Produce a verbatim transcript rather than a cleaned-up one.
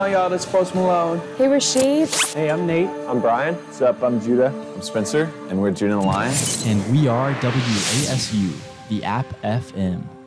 Hi y'all, this is Post Malone. Hey Rashid. Hey, I'm Nate. I'm Brian. What's up? I'm Judah. I'm Spencer, and we're Judah and the Lion. And we are W A S U, the App F M.